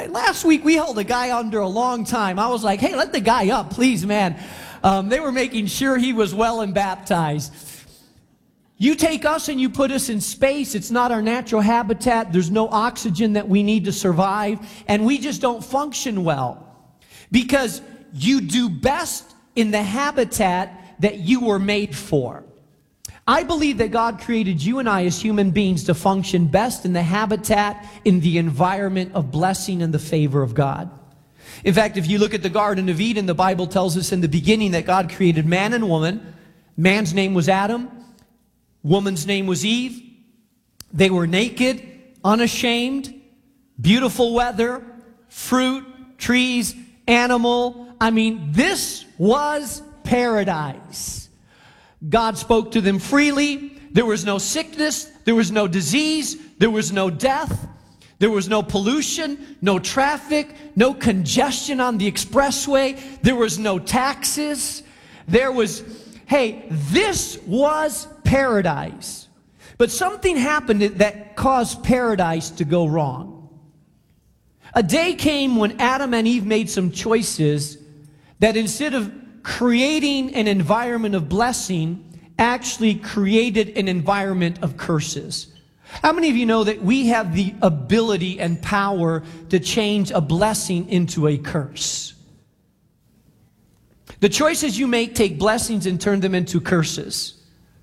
Last week we held a guy under a long time. I was like, hey, let the guy up, please, man. They were making sure he was well and baptized. You take us and you put us in space. It's not our natural habitat. There's no oxygen that we need to survive. And we just don't function well. Because you do best in the habitat that you were made for. I believe that God created you and I as human beings to function best in the habitat, in the environment of blessing and the favor of God. In fact, if you look at the Garden of Eden, the Bible tells us in the beginning that God created man and woman. Man's name was Adam. Woman's name was Eve. They were naked, unashamed, beautiful weather, fruit, trees, animal. I mean, this was paradise. God spoke to them freely. There was no sickness. There was no disease. There was no death. There was no pollution, no traffic, no congestion on the expressway. There was no taxes. This was paradise. But something happened that caused paradise to go wrong. A day came when Adam and Eve made some choices that instead of creating an environment of blessing, actually created an environment of curses. How many of you know that we have the ability and power to change a blessing into a curse? The choices you make take blessings and turn them into curses.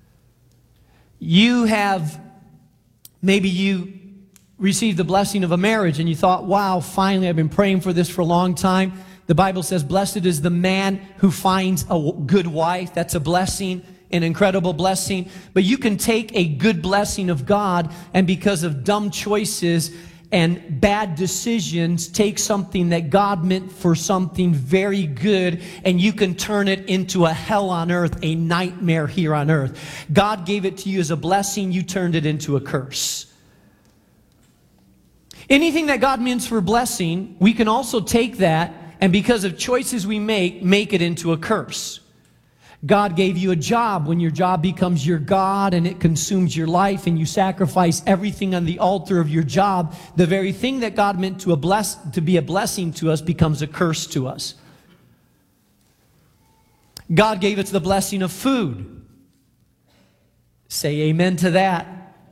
Maybe you received the blessing of a marriage and you thought, wow, finally, I've been praying for this for a long time. The Bible says, blessed is the man who finds a good wife. That's a blessing, an incredible blessing. But you can take a good blessing of God and because of dumb choices and bad decisions, take something that God meant for something very good, and you can turn it into a hell on earth, a nightmare here on earth. God gave it to you as a blessing, you turned it into a curse. Anything that God means for blessing, we can also take that, and because of choices we make it into a curse. God gave you a job. When your job becomes your God and it consumes your life and you sacrifice everything on the altar of your job, the very thing that God meant to be a blessing to us becomes a curse to us. God gave us the blessing of food. Say amen to that.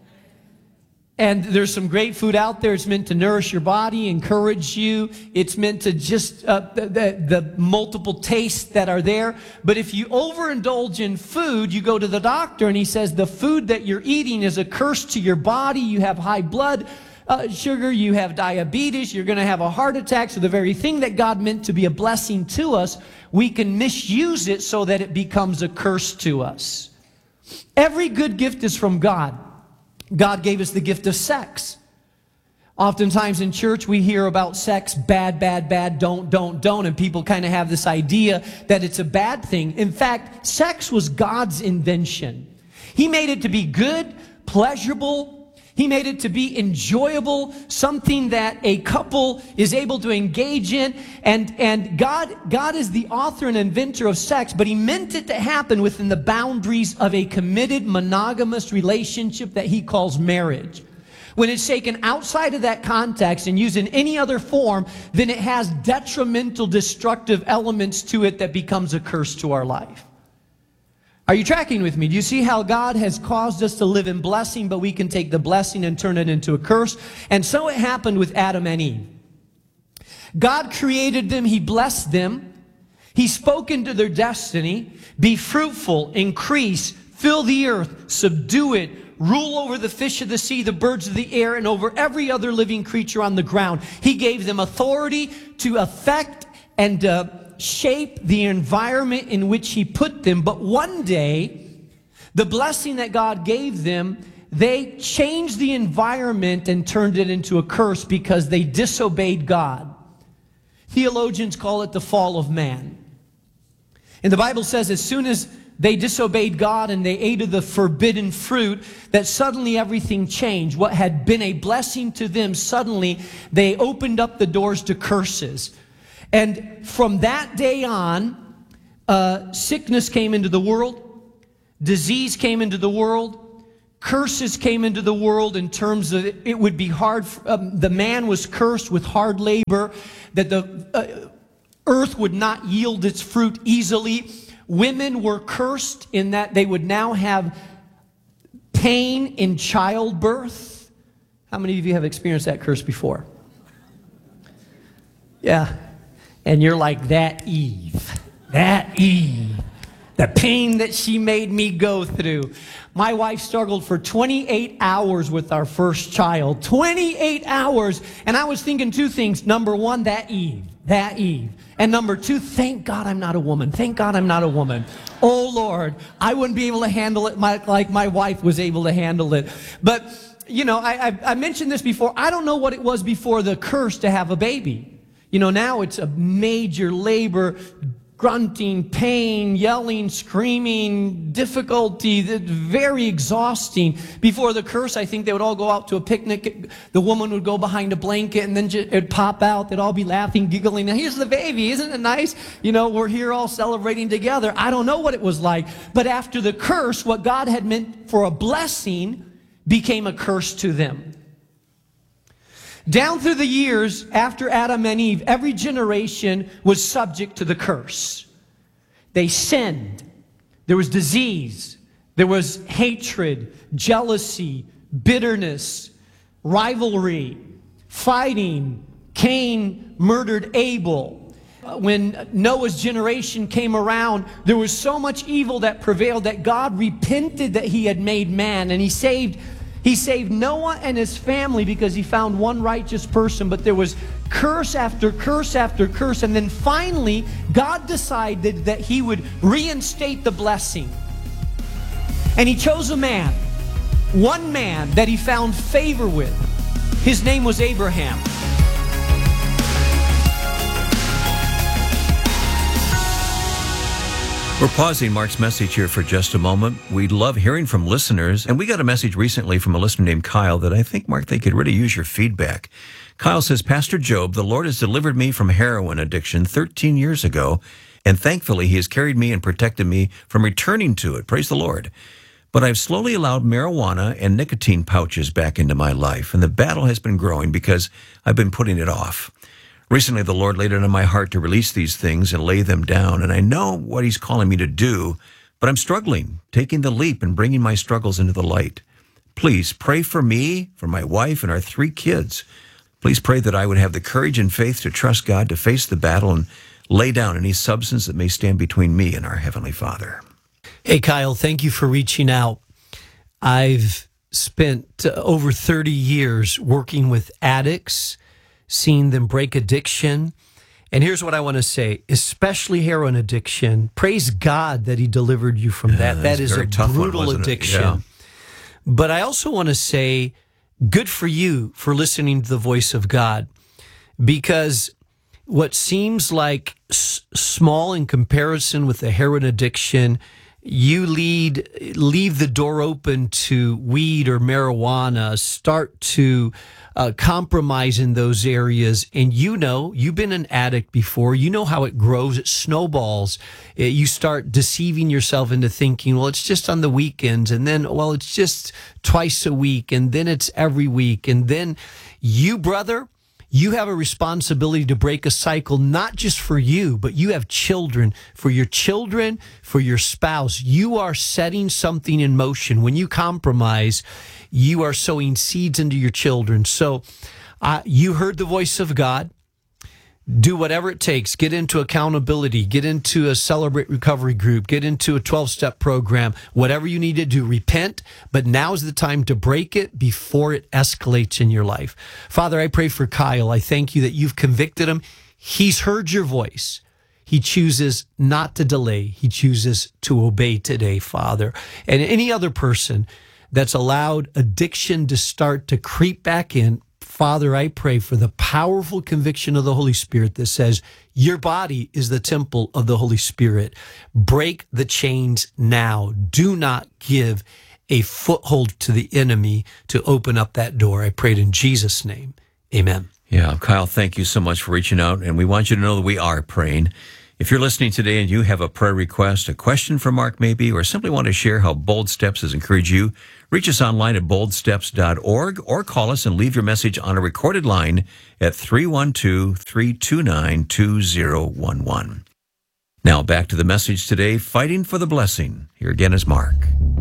And there's some great food out there. It's meant to nourish your body, encourage you. It's meant to just, the multiple tastes that are there. But if you overindulge in food, you go to the doctor and he says the food that you're eating is a curse to your body. You have high blood sugar, you have diabetes, you're going to have a heart attack. So the very thing that God meant to be a blessing to us, we can misuse it so that it becomes a curse to us. Every good gift is from God. God gave us the gift of sex. Oftentimes in church we hear about sex, bad, don't, and people kind of have this idea that it's a bad thing. In fact, sex was God's invention. He made it to be good, pleasurable. He made it to be enjoyable, something that a couple is able to engage in. And God is the author and inventor of sex, but He meant it to happen within the boundaries of a committed, monogamous relationship that He calls marriage. When it's taken outside of that context and used in any other form, then it has detrimental, destructive elements to it that becomes a curse to our life. Are you tracking with me? Do you see how God has caused us to live in blessing, but we can take the blessing and turn it into a curse? And so it happened with Adam and Eve. God created them. He blessed them. He spoke into their destiny. Be fruitful, increase, fill the earth, subdue it, rule over the fish of the sea, the birds of the air, and over every other living creature on the ground. He gave them authority to affect and shape the environment in which He put them. But one day, the blessing that God gave them, they changed the environment and turned it into a curse because they disobeyed God. Theologians call it the fall of man. And the Bible says as soon as they disobeyed God and they ate of the forbidden fruit, that suddenly everything changed. What had been a blessing to them, suddenly they opened up the doors to curses. And from that day on, sickness came into the world, disease came into the world, curses came into the world in terms of it would be hard. The man was cursed with hard labor, that the earth would not yield its fruit easily. Women were cursed in that they would now have pain in childbirth. How many of you have experienced that curse before? Yeah. And you're like, that Eve. The pain that she made me go through. My wife struggled for 28 hours with our first child. 28 hours. And I was thinking two things. Number one, that Eve. And number two, thank God I'm not a woman. Thank God I'm not a woman. Oh, Lord, I wouldn't be able to handle it like my wife was able to handle it. But, you know, I mentioned this before. I don't know what it was before the curse to have a baby. You know, now it's a major labor, grunting, pain, yelling, screaming, difficulty, very exhausting. Before the curse, I think they would all go out to a picnic. The woman would go behind a blanket and then it'd pop out. They'd all be laughing, giggling. Now, here's the baby. Isn't it nice? You know, we're here all celebrating together. I don't know what it was like. But after the curse, what God had meant for a blessing became a curse to them. Down through the years, after Adam and Eve, every generation was subject to the curse. They sinned. There was disease. There was hatred, jealousy, bitterness, rivalry, fighting. Cain murdered Abel. When Noah's generation came around, there was so much evil that prevailed that God repented that he had made man, and He saved Noah and his family because He found one righteous person, but there was curse after curse after curse. And then finally, God decided that He would reinstate the blessing. And He chose a man, one man that He found favor with. His name was Abraham. We're pausing Mark's message here for just a moment. We love hearing from listeners, and we got a message recently from a listener named Kyle that I think, Mark, they could really use your feedback. Kyle says, Pastor Job, the Lord has delivered me from heroin addiction 13 years ago, and thankfully He has carried me and protected me from returning to it. Praise the Lord. But I've slowly allowed marijuana and nicotine pouches back into my life, and the battle has been growing because I've been putting it off. Recently, the Lord laid it on my heart to release these things and lay them down, and I know what He's calling me to do, but I'm struggling, taking the leap and bringing my struggles into the light. Please pray for me, for my wife, and our 3 kids. Please pray that I would have the courage and faith to trust God, to face the battle, and lay down any substance that may stand between me and our Heavenly Father. Hey, Kyle, thank you for reaching out. I've spent over 30 years working with addicts, seeing them break addiction. And here's what I want to say, especially heroin addiction. Praise God that He delivered you from that. That is a brutal addiction. Yeah. But I also want to say, good for you for listening to the voice of God, because what seems like small in comparison with the heroin addiction, you leave the door open to weed or marijuana, start to compromise in those areas. And you've been an addict before. You know how it grows. It snowballs. You start deceiving yourself into thinking, well, it's just on the weekends. And then, well, it's just twice a week. And then it's every week. And then you, brother, you have a responsibility to break a cycle, not just for you, but you have children, for your spouse. You are setting something in motion. When you compromise, you are sowing seeds into your children. So you heard the voice of God. Do whatever it takes. Get into accountability. Get into a Celebrate Recovery group. Get into a 12-step program. Whatever you need to do, repent. But now's the time to break it before it escalates in your life. Father, I pray for Kyle. I thank you that you've convicted him. He's heard your voice. He chooses not to delay. He chooses to obey today, Father. And any other person that's allowed addiction to start to creep back in, Father, I pray for the powerful conviction of the Holy Spirit that says your body is the temple of the Holy Spirit. Break the chains now. Do not give a foothold to the enemy to open up that door. I prayed in Jesus' name. Amen. Yeah, Kyle, thank you so much for reaching out. And we want you to know that we are praying. If you're listening today and you have a prayer request, a question for Mark maybe, or simply want to share how Bold Steps has encouraged you, reach us online at boldsteps.org or call us and leave your message on a recorded line at 312-329-2011. Now back to the message today, Fighting for the Blessing. Here again is Mark.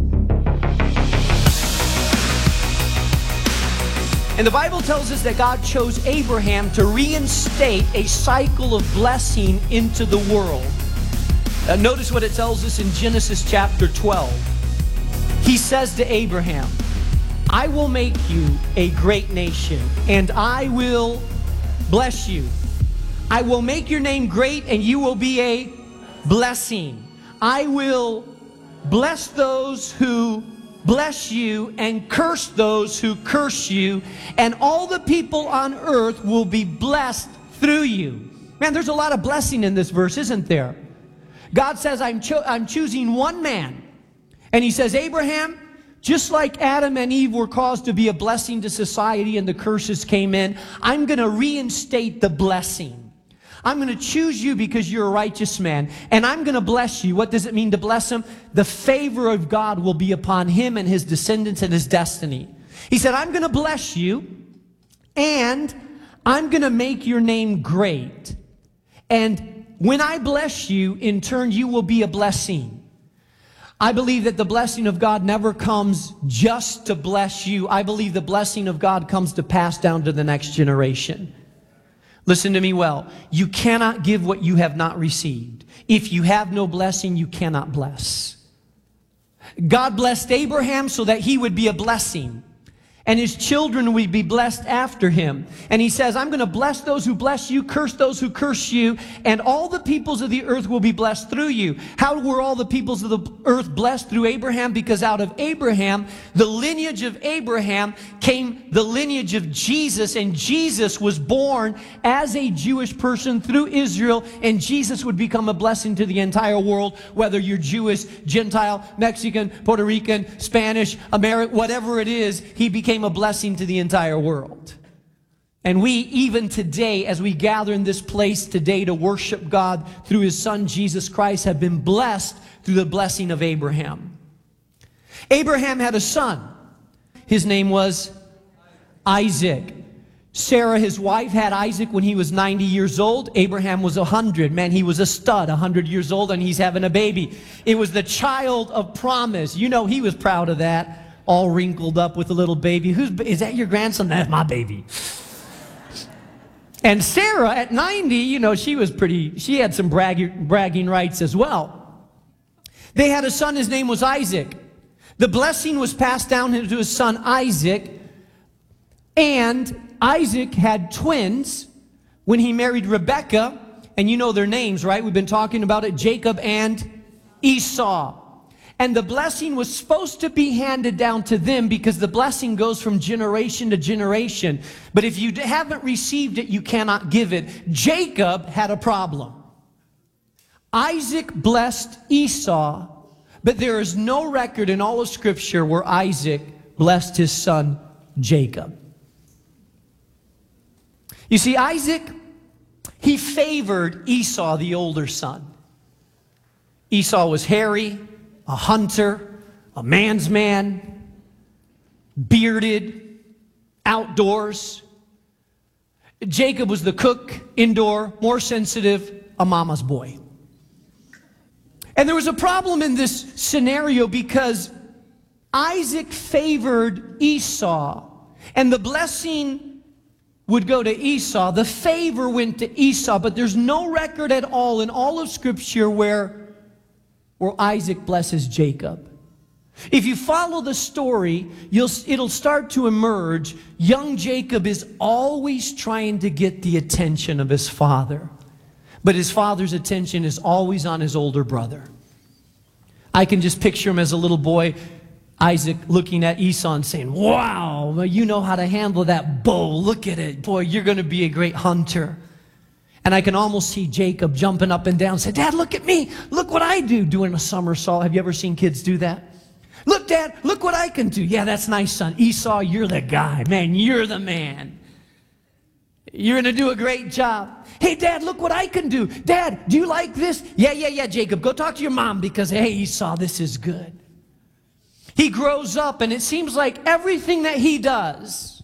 And the Bible tells us that God chose Abraham to reinstate a cycle of blessing into the world. Notice what it tells us in Genesis chapter 12. He says to Abraham, I will make you a great nation, and I will bless you. I will make your name great, and you will be a blessing. I will bless those who bless you and curse those who curse you, and all the people on earth will be blessed through you. Man, there's a lot of blessing in this verse, isn't there? God says, I'm choosing one man. And he says, Abraham, just like Adam and Eve were caused to be a blessing to society and the curses came in, I'm going to reinstate the blessing. I'm going to choose you because you're a righteous man, and I'm going to bless you. What does it mean to bless him? The favor of God will be upon him and his descendants and his destiny. He said, I'm going to bless you, and I'm going to make your name great. And when I bless you, in turn, you will be a blessing. I believe that the blessing of God never comes just to bless you. I believe the blessing of God comes to pass down to the next generation. Listen to me well. You cannot give what you have not received. If you have no blessing, you cannot bless. God blessed Abraham so that he would be a blessing, and his children would be blessed after him. And he says, I'm going to bless those who bless you, curse those who curse you, and all the peoples of the earth will be blessed through you. How were all the peoples of the earth blessed? Through Abraham, because out of Abraham, the lineage of Abraham, came the lineage of Jesus, and Jesus was born as a Jewish person through Israel, and Jesus would become a blessing to the entire world, whether you're Jewish, Gentile, Mexican, Puerto Rican, Spanish, American, whatever it is, he became a blessing to the entire world. And we, even today, as we gather in this place today to worship God through his son Jesus Christ, have been blessed through the blessing of Abraham. Abraham had a son. His name was Isaac. Sarah, his wife, had Isaac when he was 90 years old. Abraham was 100. Man, he was a stud, 100 years old, and he's having a baby. It was the child of promise. You know, he was proud of that. All wrinkled up with a little baby. Is that your grandson? That's my baby. And Sarah, at 90, you know, she had some bragging rights as well. They had a son, his name was Isaac. The blessing was passed down to his son Isaac, and Isaac had twins when he married Rebekah, and you know their names, right? We've been talking about it, Jacob and Esau. And the blessing was supposed to be handed down to them because the blessing goes from generation to generation. But if you haven't received it, you cannot give it. Jacob had a problem. Isaac blessed Esau, but there is no record in all of Scripture where Isaac blessed his son Jacob. You see, Isaac, he favored Esau, the older son. Esau was hairy, a hunter, a man's man, bearded, outdoors. Jacob was the cook, indoor, more sensitive, a mama's boy. And there was a problem in this scenario because Isaac favored Esau, and the blessing would go to Esau. The favor went to Esau, but there's no record at all in all of Scripture where Isaac blesses Jacob. If you follow the story, it'll start to emerge. Young Jacob is always trying to get the attention of his father, but his father's attention is always on his older brother. I can just picture him as a little boy, Isaac looking at Esau and saying, wow, you know how to handle that bow. Look at it. Boy, you're going to be a great hunter. And I can almost see Jacob jumping up and down and say, Dad, look at me. Look what I do, doing a somersault. Have you ever seen kids do that? Look, Dad, look what I can do. Yeah, that's nice, son. Esau, you're the guy. Man, you're the man. You're going to do a great job. Hey, Dad, look what I can do. Dad, do you like this? Yeah, Jacob. Go talk to your mom because, hey, Esau, this is good. He grows up, and it seems like everything that he does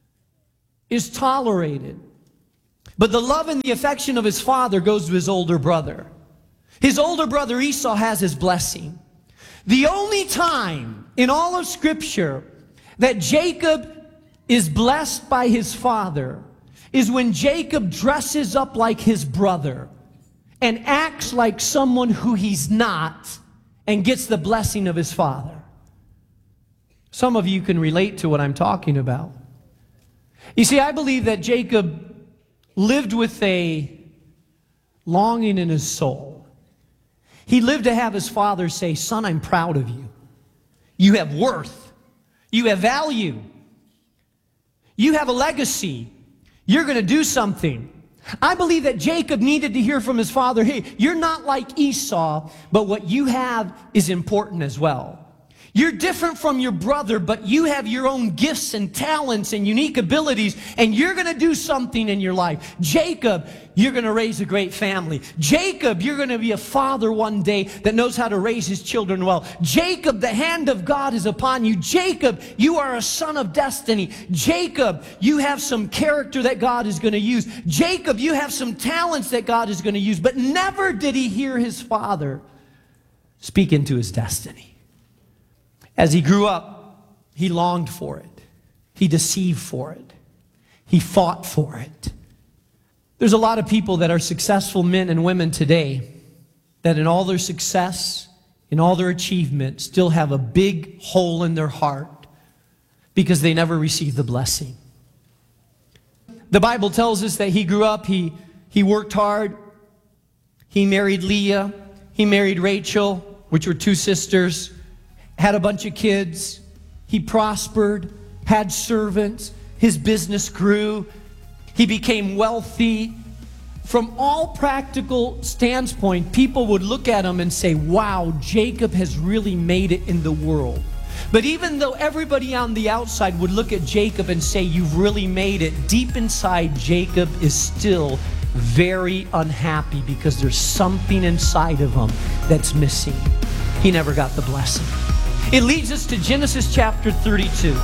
is tolerated. But the love and the affection of his father goes to his older brother. His older brother Esau has his blessing. The only time in all of Scripture that Jacob is blessed by his father is when Jacob dresses up like his brother and acts like someone who he's not and gets the blessing of his father. Some of you can relate to what I'm talking about. You see, I believe that Jacob lived with a longing in his soul. He lived to have his father say, son, I'm proud of you. You have worth. You have value. You have a legacy. You're going to do something. I believe that Jacob needed to hear from his father, hey, you're not like Esau, but what you have is important as well. You're different from your brother, but you have your own gifts and talents and unique abilities, and you're going to do something in your life. Jacob, you're going to raise a great family. Jacob, you're going to be a father one day that knows how to raise his children well. Jacob, the hand of God is upon you. Jacob, you are a son of destiny. Jacob, you have some character that God is going to use. Jacob, you have some talents that God is going to use. But never did he hear his father speak into his destiny. As he grew up, he longed for it. He deceived for it. He fought for it. There's a lot of people that are successful men and women today that in all their success, in all their achievement, still have a big hole in their heart because they never received the blessing. The Bible tells us that he grew up, he worked hard, he married Leah, he married Rachel, which were two sisters, had a bunch of kids, he prospered, had servants, his business grew, he became wealthy. From all practical standpoint, people would look at him and say, wow, Jacob has really made it in the world. But even though everybody on the outside would look at Jacob and say, you've really made it, deep inside, Jacob is still very unhappy because there's something inside of him that's missing. He never got the blessing. It leads us to Genesis chapter 32.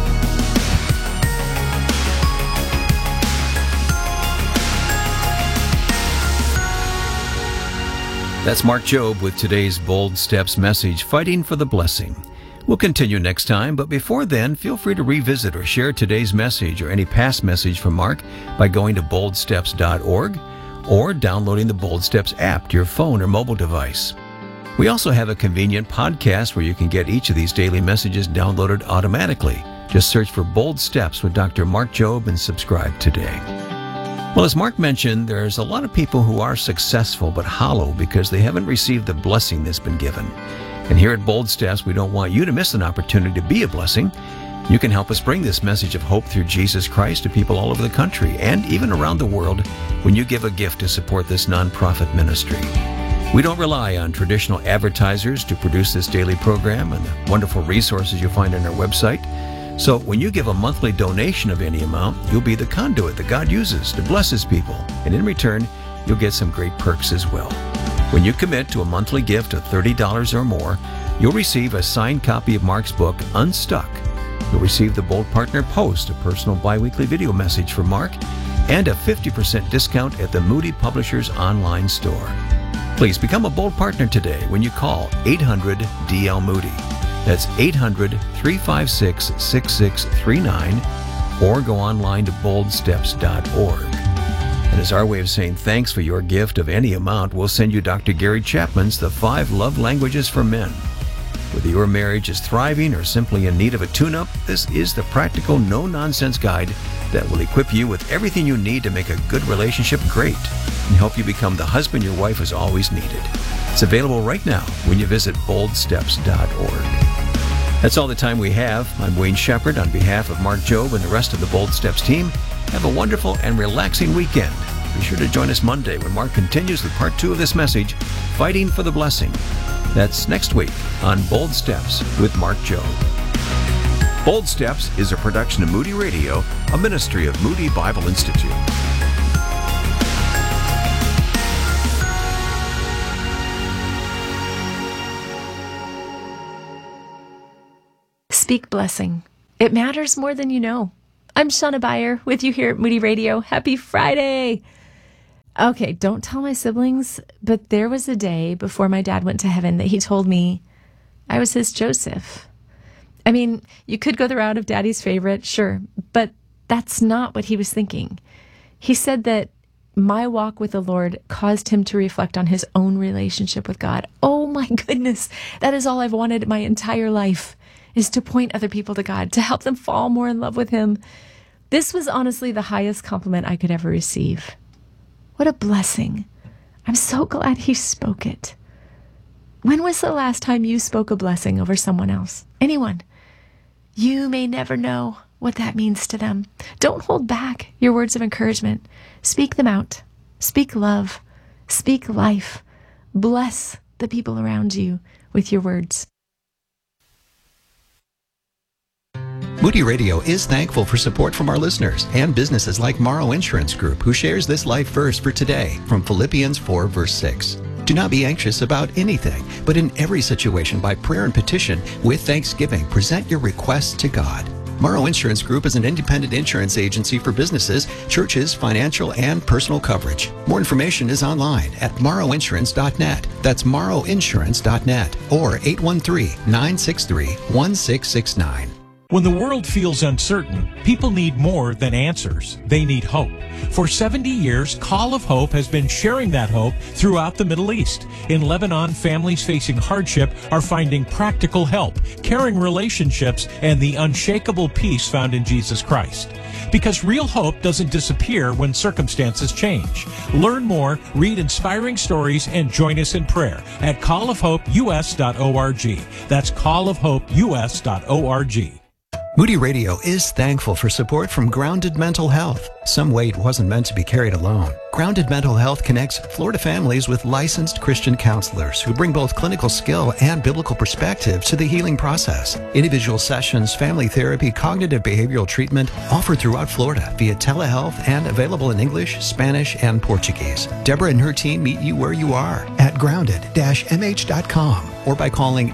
That's Mark Jobe with today's Bold Steps message, Fighting for the Blessing. We'll continue next time, but before then, feel free to revisit or share today's message or any past message from Mark by going to boldsteps.org or downloading the Bold Steps app to your phone or mobile device. We also have a convenient podcast where you can get each of these daily messages downloaded automatically. Just search for Bold Steps with Dr. Mark Jobe and subscribe today. Well, as Mark mentioned, there's a lot of people who are successful but hollow because they haven't received the blessing that's been given. And here at Bold Steps, we don't want you to miss an opportunity to be a blessing. You can help us bring this message of hope through Jesus Christ to people all over the country and even around the world when you give a gift to support this nonprofit ministry. We don't rely on traditional advertisers to produce this daily program and the wonderful resources you'll find on our website. So when you give a monthly donation of any amount, you'll be the conduit that God uses to bless His people. And in return, you'll get some great perks as well. When you commit to a monthly gift of $30 or more, you'll receive a signed copy of Mark's book, Unstuck. You'll receive the Bold Partner Post, a personal biweekly video message from Mark, and a 50% discount at the Moody Publishers online store. Please become a Bold Partner today when you call 800-DL-MOODY. That's 800-356-6639, or go online to boldsteps.org. And as our way of saying thanks for your gift of any amount, we'll send you Dr. Gary Chapman's The 5 Love Languages for Men. Whether your marriage is thriving or simply in need of a tune-up, this is the practical, no-nonsense guide that will equip you with everything you need to make a good relationship great and help you become the husband your wife has always needed. It's available right now when you visit boldsteps.org. That's all the time we have. I'm Wayne Shepherd on behalf of Mark Jobe and the rest of the Bold Steps team. Have a wonderful and relaxing weekend. Be sure to join us Monday when Mark continues with part 2 of this message, Fighting for the Blessing. That's next week on Bold Steps with Mark Jobe. Bold Steps is a production of Moody Radio, a ministry of Moody Bible Institute. Speak blessing. It matters more than you know. I'm Shauna Beyer with you here at Moody Radio. Happy Friday. Okay, don't tell my siblings, but there was a day before my dad went to heaven that he told me I was his Joseph. I mean, you could go the route of daddy's favorite, sure, but that's not what he was thinking. He said that my walk with the Lord caused him to reflect on his own relationship with God. Oh my goodness, that is all I've wanted my entire life, is to point other people to God, to help them fall more in love with him. This was honestly the highest compliment I could ever receive. What a blessing. I'm so glad he spoke it. When was the last time you spoke a blessing over someone else? Anyone? You may never know what that means to them. Don't hold back your words of encouragement. Speak them out. Speak love. Speak life. Bless the people around you with your words. Moody Radio is thankful for support from our listeners and businesses like Morrow Insurance Group, who shares this life verse for today from Philippians 4, verse 6. Do not be anxious about anything, but in every situation by prayer and petition with thanksgiving, present your requests to God. Morrow Insurance Group is an independent insurance agency for businesses, churches, financial, and personal coverage. More information is online at morrowinsurance.net. That's morrowinsurance.net or 813-963-1669. When the world feels uncertain, people need more than answers. They need hope. For 70 years, Call of Hope has been sharing that hope throughout the Middle East. In Lebanon, families facing hardship are finding practical help, caring relationships, and the unshakable peace found in Jesus Christ. Because real hope doesn't disappear when circumstances change. Learn more, read inspiring stories, and join us in prayer at callofhopeus.org. That's callofhopeus.org. Moody Radio is thankful for support from Grounded Mental Health. Some weight wasn't meant to be carried alone. Grounded Mental Health connects Florida families with licensed Christian counselors who bring both clinical skill and biblical perspective to the healing process. Individual sessions, family therapy, cognitive behavioral treatment offered throughout Florida via telehealth and available in English, Spanish, and Portuguese. Deborah and her team meet you where you are at grounded-mh.com or by calling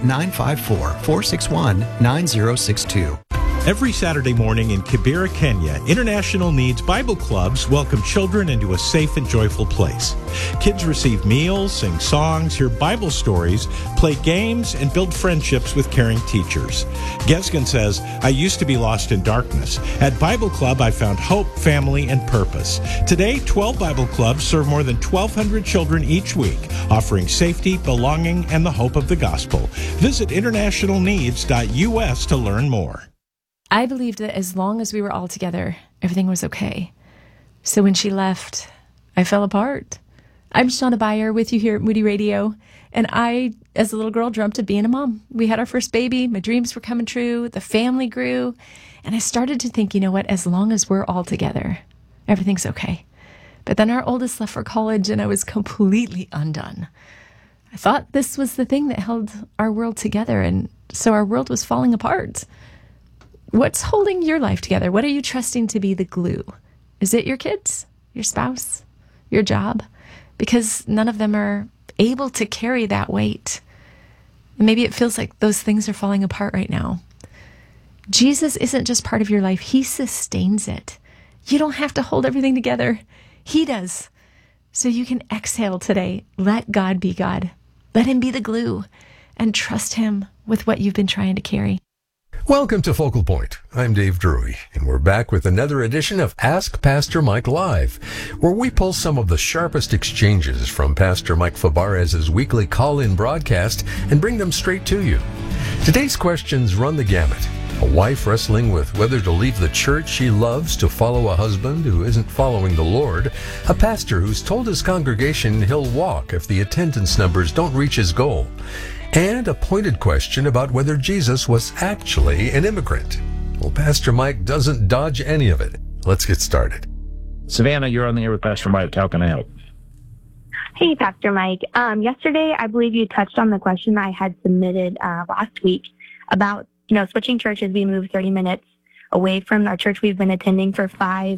954-461-9062. Every Saturday morning in Kibera, Kenya, International Needs Bible Clubs welcome children into a safe and joyful place. Kids receive meals, sing songs, hear Bible stories, play games, and build friendships with caring teachers. Gesgen says, I used to be lost in darkness. At Bible Club, I found hope, family, and purpose. Today, 12 Bible Clubs serve more than 1,200 children each week, offering safety, belonging, and the hope of the gospel. Visit internationalneeds.us to learn more. I believed that as long as we were all together, everything was okay. So when she left, I fell apart. I'm Shauna Beyer with you here at Moody Radio. And I, as a little girl, dreamt of being a mom. We had our first baby. My dreams were coming true. The family grew. And I started to think, you know what, as long as we're all together, everything's okay. But then our oldest left for college and I was completely undone. I thought this was the thing that held our world together. And so our world was falling apart. What's holding your life together? What are you trusting to be the glue? Is it your kids, your spouse, your job? Because none of them are able to carry that weight. And maybe it feels like those things are falling apart right now. Jesus isn't just part of your life. He sustains it. You don't have to hold everything together. He does. So you can exhale today. Let God be God. Let him be the glue and trust him with what you've been trying to carry. Welcome to Focal Point. I'm Dave Drury, and we're back with another edition of Ask Pastor Mike Live, where we pull some of the sharpest exchanges from Pastor Mike Fabarez's weekly call-in broadcast and bring them straight to you. Today's questions run the gamut. A wife wrestling with whether to leave the church she loves to follow a husband who isn't following the Lord, a pastor who's told his congregation he'll walk if the attendance numbers don't reach his goal, and a pointed question about whether Jesus was actually an immigrant. Well, Pastor Mike doesn't dodge any of it. Let's get started. Savannah, you're on the air with Pastor Mike. How can I help? Hey, Pastor Mike. Yesterday, I believe you touched on the question I had submitted last week about, switching churches. We moved 30 minutes away from our church we've been attending for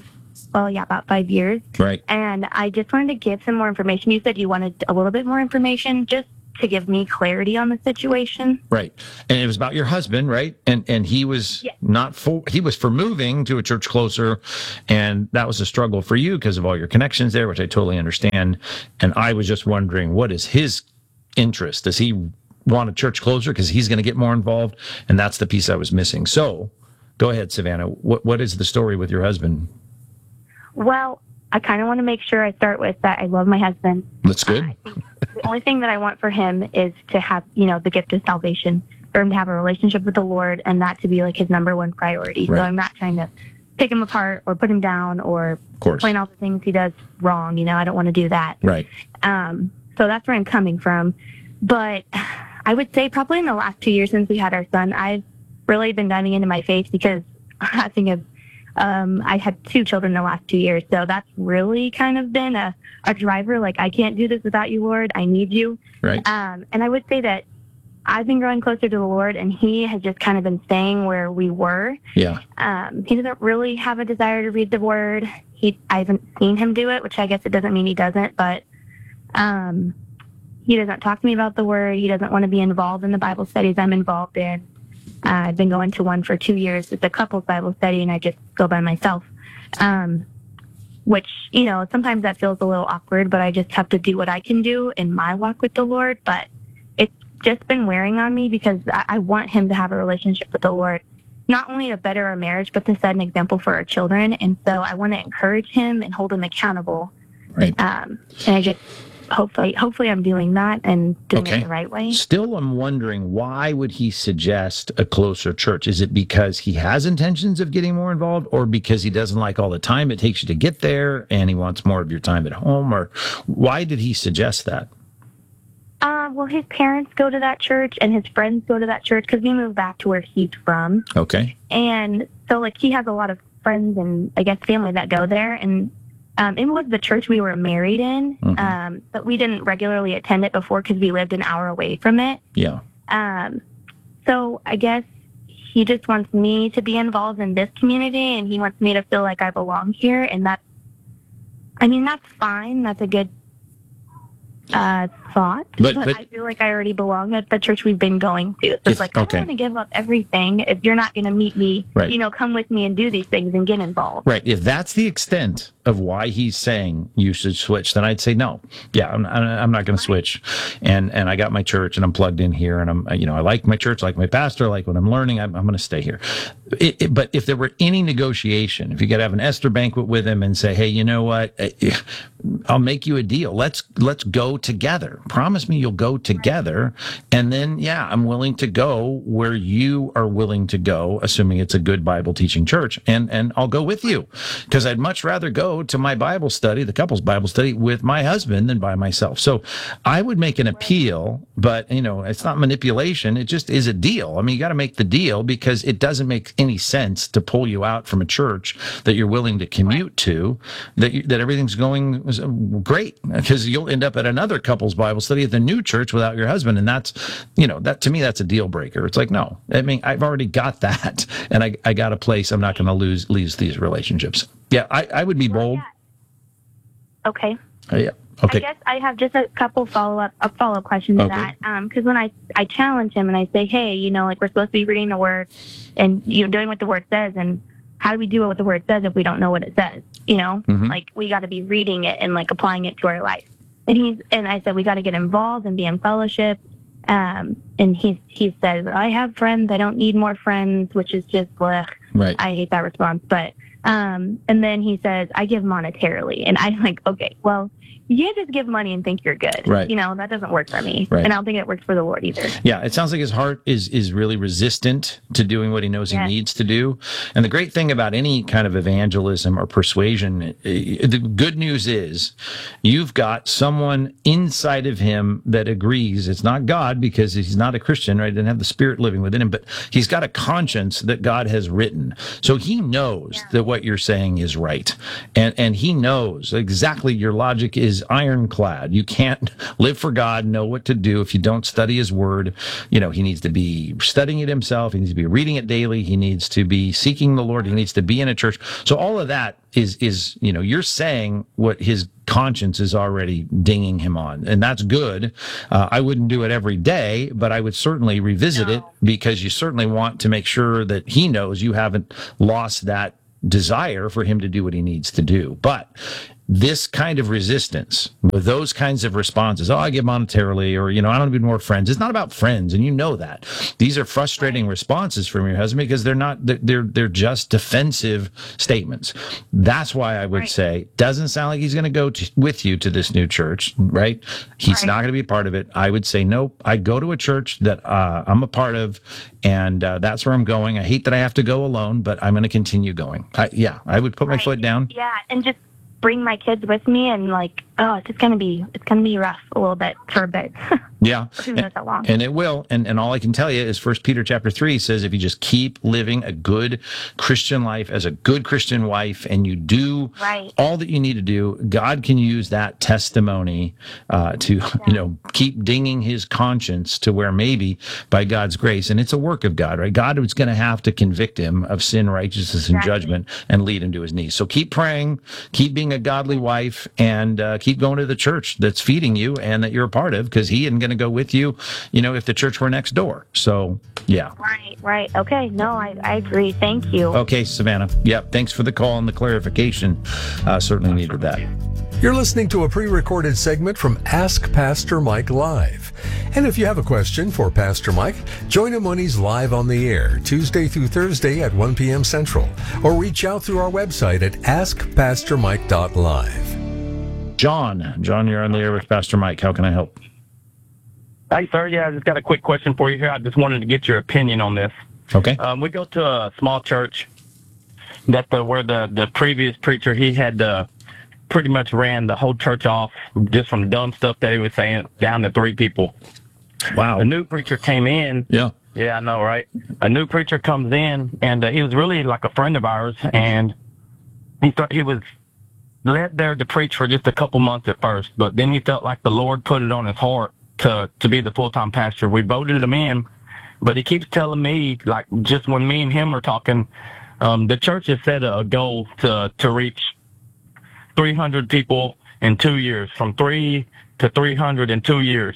about 5 years. Right. And I just wanted to give some more information. You said you wanted a little bit more information, just to give me clarity on the situation. Right. And it was about your husband, right? And he was he was for moving to a church closer, and that was a struggle for you because of all your connections there, which I totally understand. And I was just wondering, what is his interest? Does he want a church closer because he's going to get more involved? And that's the piece I was missing. So go ahead, Savannah. What is the story with your husband? Well, I kind of want to make sure I start with that I love my husband. That's good. I think the only thing that I want for him is to have, the gift of salvation, for him to have a relationship with the Lord, and that to be like his number one priority. Right. So I'm not trying to pick him apart or put him down or point out the things he does wrong. I don't want to do that. Right. So that's where I'm coming from. But I would say probably in the last 2 years since we had our son, I've really been diving into my faith because I think I had 2 children in the last 2 years. So that's really kind of been a driver. Like, I can't do this without you, Lord. I need you. Right. And I would say that I've been growing closer to the Lord, and he has just kind of been staying where we were. Yeah. He doesn't really have a desire to read the word. I haven't seen him do it, which I guess it doesn't mean he doesn't, but he doesn't talk to me about the word. He doesn't want to be involved in the Bible studies I'm involved in. I've been going to one for 2 years. It's a couples Bible study, and I just go by myself, which, sometimes that feels a little awkward, but I just have to do what I can do in my walk with the Lord. But it's just been wearing on me because I want him to have a relationship with the Lord, not only to better our marriage, but to set an example for our children. And so I want to encourage him and hold him accountable. Right. And I just... Hopefully I'm doing that and doing it the right way. Still, I'm wondering, why would he suggest a closer church? Is it because he has intentions of getting more involved, or because he doesn't like all the time it takes you to get there and he wants more of your time at home? Or why did he suggest that? Well, his parents go to that church and his friends go to that church because we moved back to where he's from. Okay. And so, he has a lot of friends and, I guess, family that go there. And it was the church we were married in, but we didn't regularly attend it before because we lived an hour away from it. Yeah. So I guess he just wants me to be involved in this community, and he wants me to feel like I belong here. And that's fine. That's a good thought. But I feel like I already belong at the church we've been going to. So it's I don't want to give up everything if you're not going to meet me. Right. Come with me and do these things and get involved. Right. If that's the extent of why he's saying you should switch, then I'd say no. Yeah, I'm not going to switch. And I got my church, and I'm plugged in here, and I like my church, like my pastor, like what I'm learning. I'm going to stay here. But if there were any negotiation, if you could have an Esther banquet with him and say, hey, you know what? I'll make you a deal. Let's go together. Promise me you'll go together. And then, I'm willing to go where you are willing to go, assuming it's a good Bible teaching church. And I'll go with you, because I'd much rather go to my Bible study, the couple's Bible study, with my husband than by myself. So I would make an appeal, but it's not manipulation. It just is a deal. You got to make the deal, because it doesn't make any sense to pull you out from a church that you're willing to commute to, that everything's going great, because you'll end up at another couple's Bible study at the new church without your husband. And that's, that to me, that's a deal breaker. It's like, no, I've already got that, and I got a place. I'm not going to lose these relationships. Yeah, I would be bold. Okay. Yeah. Okay. I guess I have just a couple follow-up questions to that. Because when I challenge him and I say, hey, we're supposed to be reading the Word and doing what the Word says, and how do we do what the Word says if we don't know what it says? We got to be reading it and applying it to our life. And I said we got to get involved and be in fellowship. And he says, I have friends. I don't need more friends, which is just blech. Right. I hate that response, but. And then he says, I give monetarily. And I'm like, okay, well, you can't just give money and think you're good. Right. That doesn't work for me. Right. And I don't think it works for the Lord either. Yeah, it sounds like his heart is really resistant to doing what he knows he needs to do. And the great thing about any kind of evangelism or persuasion, the good news is you've got someone inside of him that agrees. It's not God, because he's not a Christian, right? He doesn't have the Spirit living within him, but he's got a conscience that God has written. So he knows that what you're saying is right. And he knows exactly your logic is ironclad. You can't live for God, know what to do if you don't study his word. You know, he needs to be studying it himself. He needs to be reading it daily. He needs to be seeking the Lord. He needs to be in a church. So all of that is, you know, you're saying what his conscience is already dinging him on. And that's good. I wouldn't do it every day, but I would certainly revisit it, because you certainly want to make sure that he knows you haven't lost that desire for him to do what he needs to do. But this kind of resistance, with those kinds of responses, I give monetarily, or, you know, I don't need more friends. It's not about friends, and you know that. These are frustrating responses from your husband, because they're just defensive statements. That's why I would say, doesn't sound like he's going to go with you to this new church, right? He's not going to be part of it. I would say, nope, I go to a church that I'm a part of, and that's where I'm going. I hate that I have to go alone, but I'm going to continue going. I would put my foot down. Yeah, and just bring my kids with me, and like, it's gonna be rough a little bit for a bit. Yeah, Who knows how long? And it will. And all I can tell you is 1 Peter chapter 3 says, if you just keep living a good Christian life as a good Christian wife, and you do all that you need to do, God can use that testimony to you know, keep dinging his conscience to where maybe by God's grace, and it's a work of God, right? God was going to have to convict him of sin, righteousness, and judgment, and lead him to his knees. So keep praying, keep being a godly wife, and keep going to the church that's feeding you and that you're a part of, because he isn't going to go with you, you know, if the church were next door. So, yeah. Right. Okay. No, I agree. Thank you. Okay, Savannah. Yep. Thanks for the call and the clarification. Certainly needed that. You're listening to a pre-recorded segment from Ask Pastor Mike Live. And if you have a question for Pastor Mike, join him when he's live on the air, Tuesday through Thursday at 1 p.m. Central, or reach out through our website at askpastormike.live. John, you're on the air with Pastor Mike. How can I help? Hey, sir. Yeah, I just got a quick question for you here. I just wanted to get your opinion on this. Okay. We go to a small church that where the previous preacher, he had pretty much ran the whole church off just from dumb stuff that he was saying, down to 3 people. Wow. A new preacher came in. Yeah. Yeah, I know, right? A new preacher comes in, and he was really like a friend of ours, and he was led there to preach for just a couple months at first, but then he felt like the Lord put it on his heart to be the full-time pastor. We voted him in, but he keeps telling me, like, just when me and him are talking, the church has set a goal to reach 300 people in 2 years, from 3 to 300 in 2 years.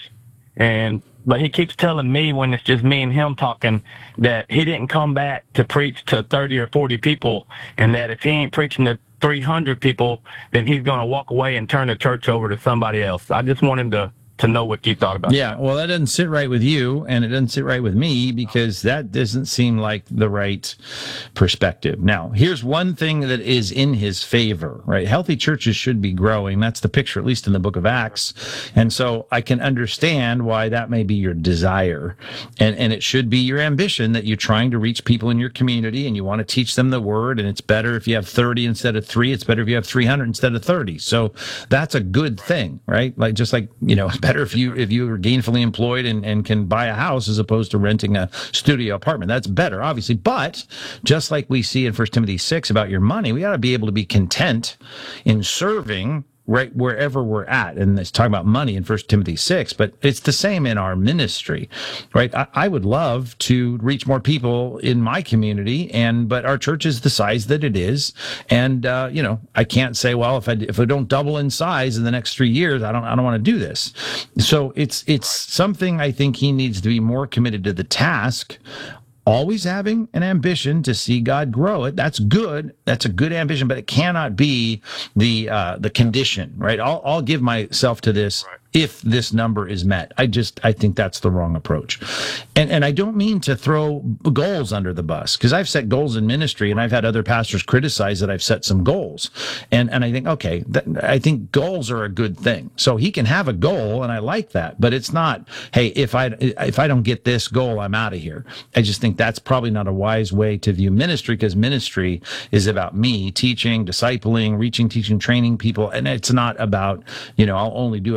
But he keeps telling me, when it's just me and him talking, that he didn't come back to preach to 30 or 40 people, and that if he ain't preaching to 300 people, then he's going to walk away and turn the church over to somebody else. I just want him to know what you thought about it. Yeah, well, that doesn't sit right with you, and it doesn't sit right with me, because that doesn't seem like the right perspective. Now, here's one thing that is in his favor, right? Healthy churches should be growing. That's the picture, at least in the book of Acts. And so I can understand why that may be your desire. And it should be your ambition that you're trying to reach people in your community, and you want to teach them the word, and it's better if you have 30 instead of 3. It's better if you have 300 instead of 30. So that's a good thing, right? Like, just like, you know, better if you are gainfully employed and can buy a house as opposed to renting a studio apartment. That's better, obviously. But just like we see in 1 Timothy 6 about your money, we ought to be able to be content in serving right wherever we're at. And it's talking about money in 1 Timothy 6, but it's the same in our ministry, right? I would love to reach more people in my community, but our church is the size that it is. And, you know, I can't say, well, if I don't double in size in the next 3 years, I don't want to do this. So it's something I think he needs to be more committed to the task, always having an ambition to see God grow it. That's good. That's a good ambition, but it cannot be the condition, right? I'll give myself to this if this number is met. I think that's the wrong approach. And I don't mean to throw goals under the bus, because I've set goals in ministry, and I've had other pastors criticize that I've set some goals. And I think, okay, I think goals are a good thing. So he can have a goal, and I like that, but it's not, hey, if I don't get this goal, I'm out of here. I just think that's probably not a wise way to view ministry, because ministry is about me teaching, discipling, reaching, teaching, training people. And it's not about, you know, I'll only do it, God, if you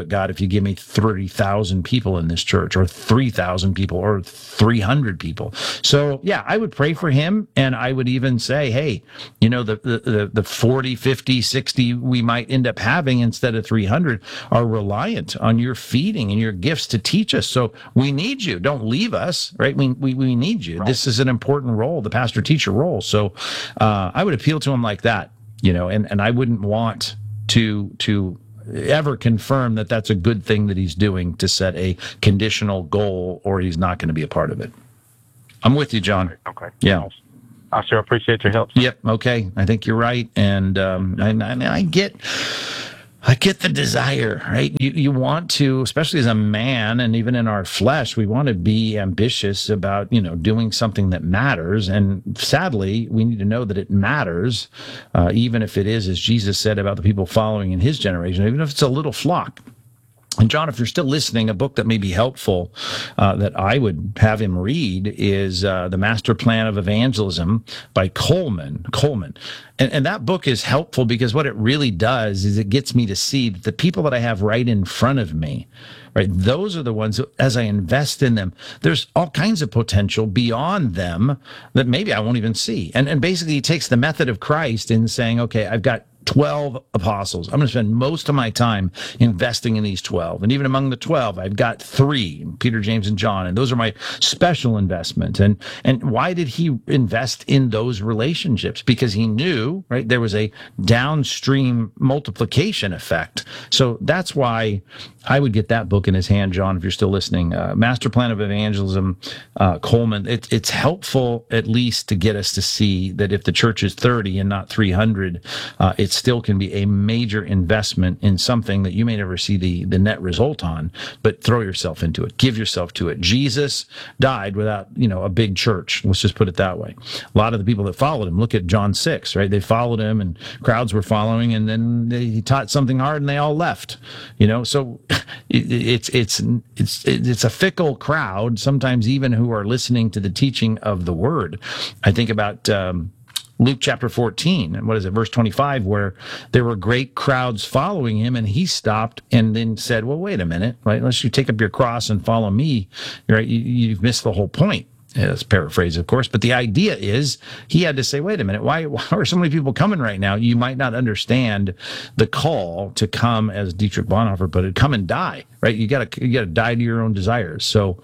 could give me 30,000 people in this church, or 3,000 people, or 300 people. So yeah, I would pray for him, and I would even say, hey, the 40, 50, 60 we might end up having instead of 300 are reliant on your feeding and your gifts to teach us. So we need you. Don't leave us, right? We need you. Right. This is an important role, the pastor-teacher role. So I would appeal to him like that, and I wouldn't want to ever confirm that that's a good thing that he's doing to set a conditional goal, or he's not going to be a part of it. I'm with you, John. Okay. Yeah. I sure appreciate your help. Yep. Okay. I think you're right. And I get the desire, right? You want to, especially as a man, and even in our flesh, we want to be ambitious about, doing something that matters. And sadly, we need to know that it matters, even if it is, as Jesus said about the people following in his generation, even if it's a little flock. And John, if you're still listening, a book that may be helpful that I would have him read is The Master Plan of Evangelism by Coleman. And that book is helpful because what it really does is it gets me to see that the people that I have right in front of me, right, those are the ones who, as I invest in them, there's all kinds of potential beyond them that maybe I won't even see. And basically he takes the method of Christ in saying, okay, I've got 12 apostles. I'm going to spend most of my time investing in these 12. And even among the 12, I've got 3, Peter, James, and John. And those are my special investment. And why did he invest in those relationships? Because he knew, right, there was a downstream multiplication effect. So that's why I would get that book in his hand, John, if you're still listening. Master Plan of Evangelism, Coleman. It's helpful at least to get us to see that if the church is 30 and not 300, it still can be a major investment in something that you may never see the net result on, but throw yourself into it. Give yourself to it. Jesus died without, a big church. Let's just put it that way. A lot of the people that followed him, look at John 6, right? They followed him and crowds were following, and then he taught something hard and they all left, so it's a fickle crowd, sometimes even who are listening to the teaching of the word. I think about Luke chapter 14, and verse 25, where there were great crowds following him, and he stopped and then said, well, wait a minute, right? Unless you take up your cross and follow me, right? You've missed the whole point. That's paraphrase, of course, but the idea is he had to say, wait a minute, why are so many people coming right now? You might not understand the call to come, as Dietrich Bonhoeffer put it, come and die, right? You gotta die to your own desires. So,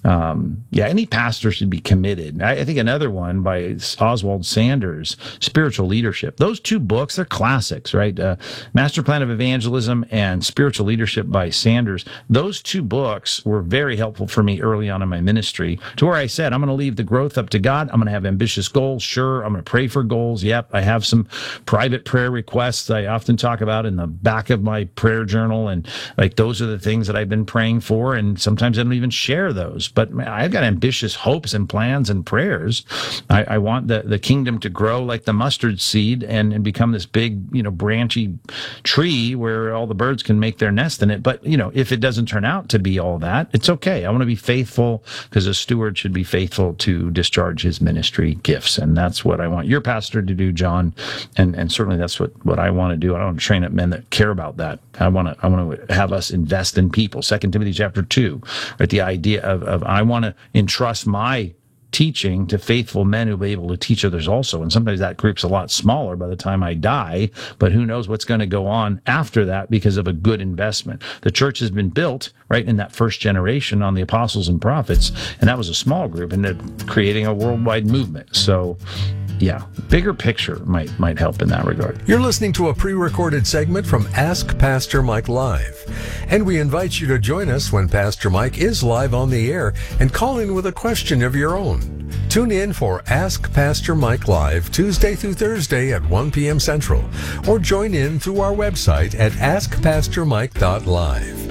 any pastor should be committed. I think another one by Oswald Sanders, Spiritual Leadership. Those 2 books, they're classics, right? Master Plan of Evangelism and Spiritual Leadership by Sanders. Those 2 books were very helpful for me early on in my ministry, to where I said, I'm going to leave the growth up to God. I'm going to have ambitious goals. Sure. I'm going to pray for goals. Yep. I have some private prayer requests I often talk about in the back of my prayer journal. And like, those are the things that I've been praying for. And sometimes I don't even share those, but I've got ambitious hopes and plans and prayers. I want the kingdom to grow like the mustard seed and become this big, branchy tree where all the birds can make their nest in it. But, if it doesn't turn out to be all that, it's okay. I want to be faithful, because a steward should be faithful to discharge his ministry gifts. And that's what I want your pastor to do, John. And certainly that's what I want to do. I want to train up men that care about that. I want to have us invest in people. 2 Timothy chapter 2, right? The idea of I want to entrust my teaching to faithful men who'll be able to teach others also. And sometimes that group's a lot smaller by the time I die, but who knows what's going to go on after that because of a good investment. The church has been built, right, in that first generation on the apostles and prophets, and that was a small group, and they're creating a worldwide movement. So, yeah, bigger picture might help in that regard. You're listening to a pre-recorded segment from Ask Pastor Mike Live. And we invite you to join us when Pastor Mike is live on the air and call in with a question of your own. Tune in for Ask Pastor Mike Live Tuesday through Thursday at 1 p.m. Central, or join in through our website at askpastormike.live.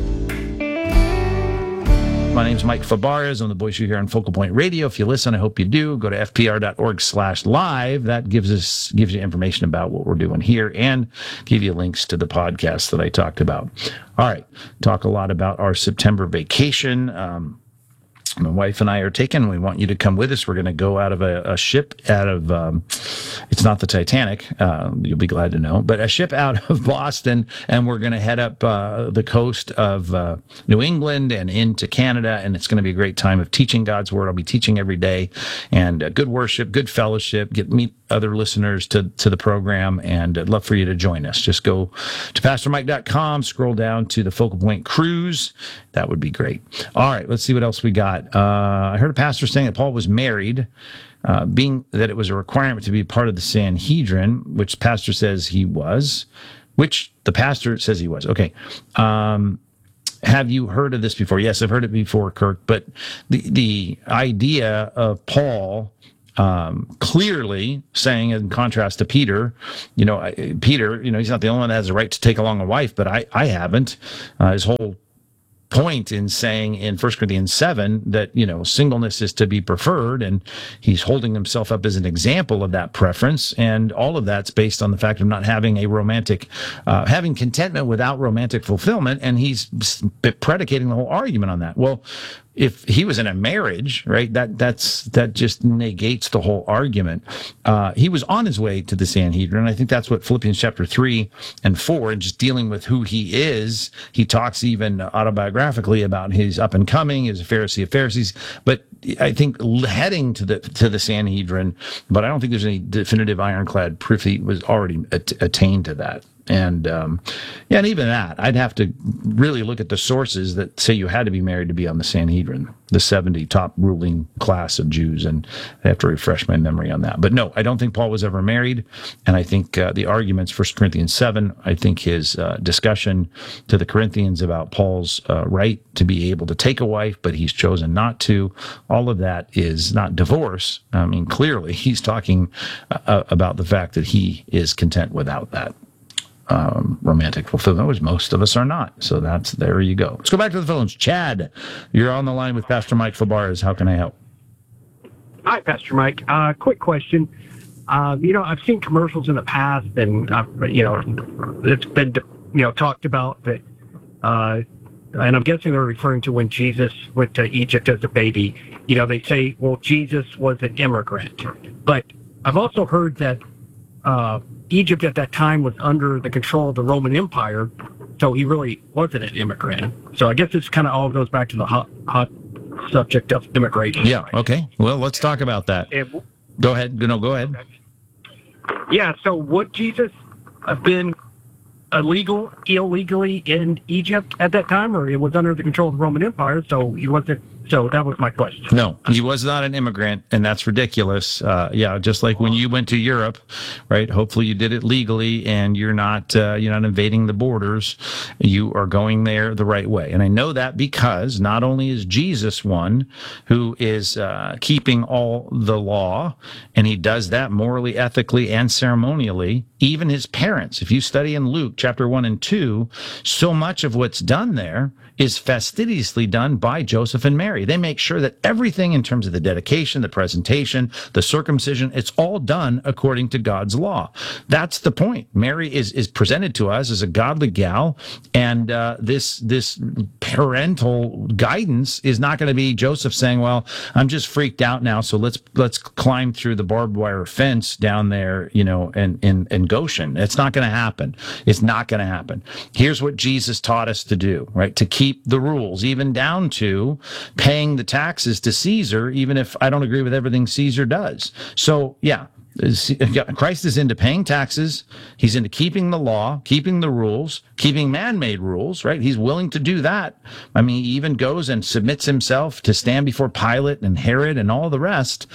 My name's Mike Fabarez. I'm the voice you hear on Focal Point Radio. If you listen, I hope you do. Go to fpr.org/live. That gives you information about what we're doing here and give you links to the podcasts that I talked about. All right. Talk a lot about our September vacation. My wife and I are taken. We want you to come with us. We're going to go out of a ship out of, it's not the Titanic, you'll be glad to know, but a ship out of Boston, and we're going to head up the coast of New England and into Canada, and it's going to be a great time of teaching God's Word. I'll be teaching every day, and good worship, good fellowship, meet other listeners to the program, and I'd love for you to join us. Just go to pastormike.com, scroll down to the Focal Point Cruise. That would be great. All right, let's see what else we got. I heard a pastor saying that Paul was married, being that it was a requirement to be part of the Sanhedrin, which pastor says he was, which the pastor says he was. Okay. Have you heard of this before? Yes, I've heard it before, Kirk, but the idea of Paul clearly saying, in contrast to Peter, Peter, he's not the only one that has the right to take along a wife, but I haven't. His whole point in saying in 1 Corinthians 7 that, singleness is to be preferred, and he's holding himself up as an example of that preference, and all of that's based on the fact of not having a romantic, having contentment without romantic fulfillment, and he's predicating the whole argument on that. Well, if he was in a marriage, right, that just negates the whole argument. He was on his way to the Sanhedrin. I think that's what Philippians chapter 3 and 4, and just dealing with who he is. He talks even autobiographically about his up and coming, as a Pharisee of Pharisees. But I think heading to the Sanhedrin, but I don't think there's any definitive ironclad proof he was already attained to that. And and even that, I'd have to really look at the sources that say you had to be married to be on the Sanhedrin, the 70 top ruling class of Jews, and I have to refresh my memory on that. But no, I don't think Paul was ever married, and I think the arguments, 1 Corinthians 7, I think his discussion to the Corinthians about Paul's right to be able to take a wife, but he's chosen not to, all of that is not divorce. I mean, clearly he's talking about the fact that he is content without that romantic fulfillment, which most of us are not. So there you go. Let's go back to the phones. Chad, you're on the line with Pastor Mike Fabarez. How can I help? Hi, Pastor Mike. Quick question. I've seen commercials in the past, and it's been talked about that, and I'm guessing they're referring to when Jesus went to Egypt as a baby. They say, well, Jesus was an immigrant, but I've also heard that Egypt at that time was under the control of the Roman Empire, so he really wasn't an immigrant. So I guess this kind of all goes back to the hot subject of immigration. Yeah, okay. Well, let's talk about that. Go ahead. Go ahead. Yeah, so would Jesus have been illegally in Egypt at that time, or it was under the control of the Roman Empire, so he wasn't? So that was my question. No, he was not an immigrant, and that's ridiculous. Just like when you went to Europe, right? Hopefully you did it legally, and you're not invading the borders. You are going there the right way. And I know that because not only is Jesus one who is keeping all the law, and he does that morally, ethically, and ceremonially, even his parents. If you study in Luke chapter 1 and 2, so much of what's done there is fastidiously done by Joseph and Mary. They make sure that everything in terms of the dedication, the presentation, the circumcision, it's all done according to God's law. That's the point. Mary is presented to us as a godly gal, and this parental guidance is not going to be Joseph saying, well, I'm just freaked out now, so let's climb through the barbed wire fence down there, in Goshen. It's not going to happen. It's not going to happen. Here's what Jesus taught us to do, right? To keep the rules, even down to paying the taxes to Caesar, even if I don't agree with everything Caesar does. So, yeah. Christ is into paying taxes. He's into keeping the law, keeping the rules, keeping man-made rules, right? He's willing to do that. I mean, he even goes and submits himself to stand before Pilate and Herod and all the rest.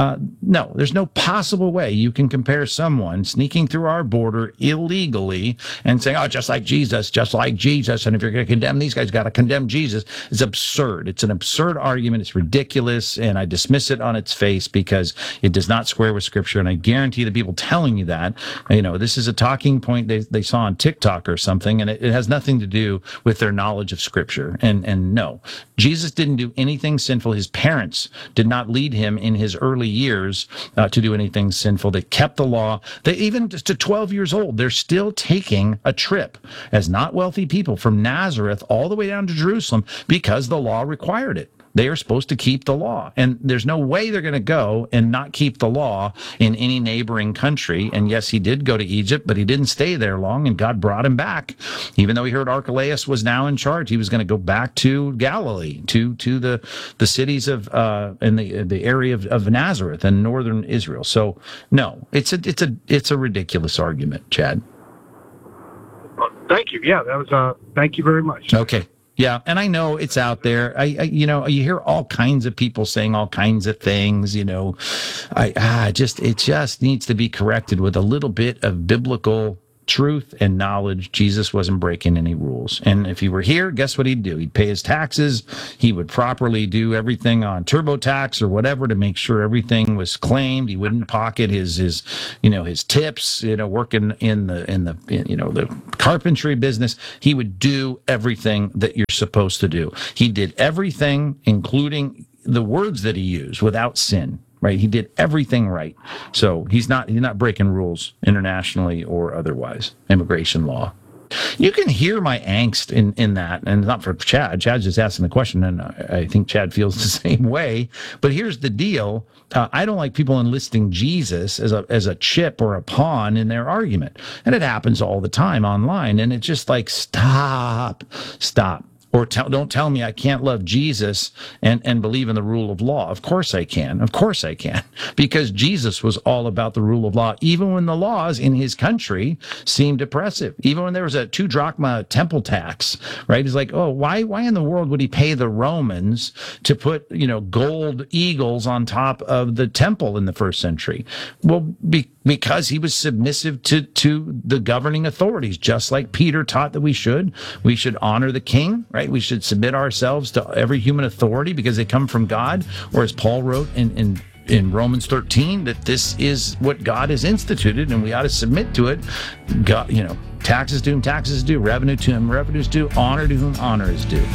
No, there's no possible way you can compare someone sneaking through our border illegally and saying, oh, just like Jesus. And if you're going to condemn these guys, got to condemn Jesus. It's absurd. It's an absurd argument. It's ridiculous. And I dismiss it on its face because it does not square with Scripture. And I guarantee the people telling you that, this is a talking point they saw on TikTok or something, and it has nothing to do with their knowledge of Scripture. And no, Jesus didn't do anything sinful. His parents did not lead him in his early years to do anything sinful. They kept the law. They even just to 12 years old, they're still taking a trip as not wealthy people from Nazareth all the way down to Jerusalem because the law required it. They are supposed to keep the law. And there's no way they're going to go and not keep the law in any neighboring country. And yes, he did go to Egypt, but he didn't stay there long, and God brought him back. Even though he heard Archelaus was now in charge, he was going to go back to Galilee, to the cities of in the area of Nazareth and northern Israel. So no, it's a ridiculous argument, Chad. Thank you. Yeah, that was. Thank you very much. Okay. Yeah, and I know it's out there. You hear all kinds of people saying all kinds of things. It just needs to be corrected with a little bit of biblical truth and knowledge. Jesus wasn't breaking any rules. And if he were here, guess what he'd do? He'd pay his taxes. He would properly do everything on TurboTax or whatever to make sure everything was claimed. He wouldn't pocket his tips, working in the carpentry business. He would do everything that you're supposed to do. He did everything, including the words that he used, without sin. Right, he did everything right, so he's not breaking rules internationally or otherwise. Immigration law. You can hear my angst in that, and not for Chad. Chad's just asking the question, and I think Chad feels the same way. But here's the deal: I don't like people enlisting Jesus as a chip or a pawn in their argument, and it happens all the time online. And it's just like, stop. Or don't tell me I can't love Jesus and believe in the rule of law. Of course I can. Because Jesus was all about the rule of law, even when the laws in his country seemed oppressive. Even when there was a 2 drachma temple tax, right? He's like, oh, why in the world would he pay the Romans to put, gold eagles on top of the temple in the first century? Well, because he was submissive to the governing authorities, just like Peter taught that we should. We should honor the king, right? We should submit ourselves to every human authority because they come from God. Or as Paul wrote in Romans 13, that this is what God has instituted and we ought to submit to it. God, taxes to whom taxes is due, revenue to whom revenue is due, honor to whom honor is due.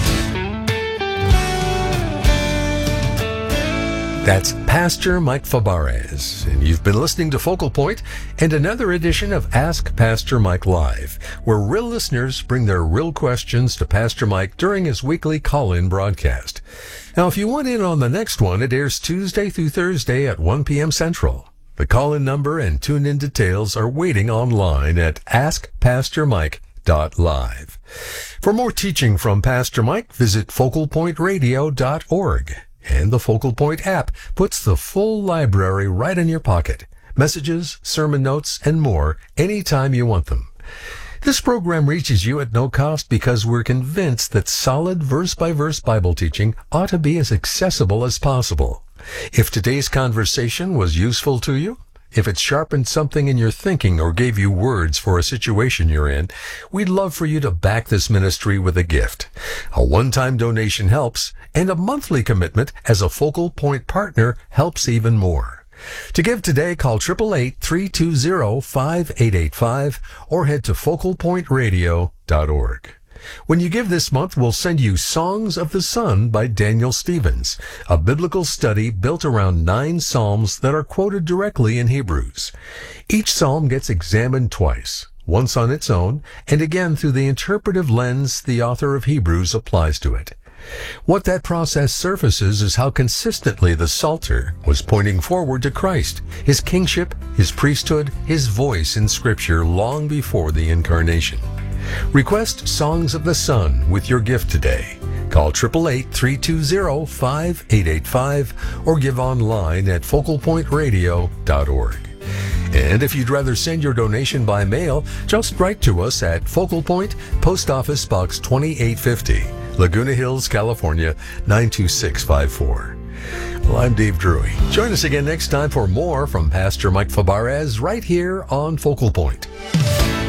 That's Pastor Mike Fabarez, and you've been listening to Focal Point and another edition of Ask Pastor Mike Live, where real listeners bring their real questions to Pastor Mike during his weekly call-in broadcast. Now, if you want in on the next one, it airs Tuesday through Thursday at 1 p.m. Central. The call-in number and tune-in details are waiting online at askpastormike.live. For more teaching from Pastor Mike, visit focalpointradio.org. And the Focal Point app puts the full library right in your pocket. Messages, sermon notes, and more anytime you want them. This program reaches you at no cost because we're convinced that solid verse-by-verse Bible teaching ought to be as accessible as possible. If today's conversation was useful to you, if it sharpened something in your thinking or gave you words for a situation you're in, we'd love for you to back this ministry with a gift. A one-time donation helps, and a monthly commitment as a Focal Point partner helps even more. To give today, call 888-320-5885 or head to focalpointradio.org. When you give this month, we'll send you Songs of the Sun by Daniel Stevens, a biblical study built around 9 psalms that are quoted directly in Hebrews. Each psalm gets examined twice, once on its own, and again through the interpretive lens the author of Hebrews applies to it. What that process surfaces is how consistently the Psalter was pointing forward to Christ, his kingship, his priesthood, his voice in Scripture long before the Incarnation. Request Songs of the Sun with your gift today. Call 888-320-5885 or give online at focalpointradio.org. And if you'd rather send your donation by mail, just write to us at Focal Point, Post Office Box 2850, Laguna Hills, California, 92654. Well, I'm Dave Drury. Join us again next time for more from Pastor Mike Fabarez right here on Focal Point.